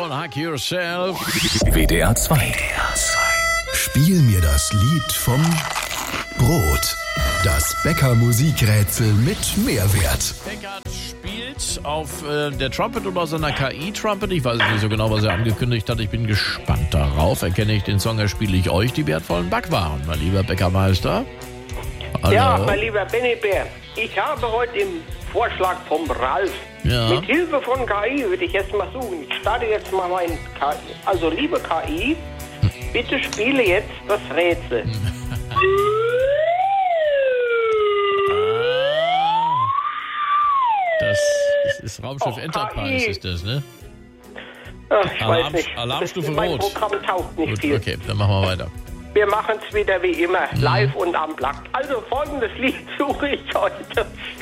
von Hug Yourself. WDR 2. Spiel mir das Lied vom Brot. Das Bäcker-Musikrätsel mit Mehrwert. Beckert spielt auf der Trumpet oder seiner KI-Trumpet. Ich weiß nicht so genau, was er angekündigt hat. Ich bin gespannt darauf. Erkenne ich den Song, erspiele ich euch die wertvollen Backwaren. Mein lieber Bäckermeister. Hallo. Ja, mein lieber Benny Bär, ich habe heute im Vorschlag vom Ralf mit Hilfe von KI, würde ich jetzt mal suchen. Ich starte jetzt mal mein KI. Also, liebe KI, bitte spiele jetzt das Rätsel. Das ist Raumschiff Enterprise, KI. ist das, ne? Ach, ich weiß nicht. Alarmstufe Mein Rot. Programm taugt nicht Gut, viel. okay, dann machen wir weiter. Wir machen es wieder wie immer, live und am Plug. Also folgendes Lied suche ich heute.